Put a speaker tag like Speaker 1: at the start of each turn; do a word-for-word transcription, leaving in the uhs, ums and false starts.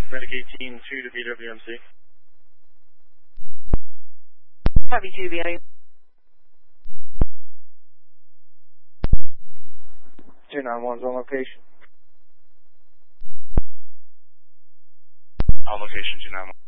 Speaker 1: Renegade Team two to B W M C.
Speaker 2: Copy two, B W.
Speaker 3: two nine one's on location.
Speaker 1: On location, two nine one.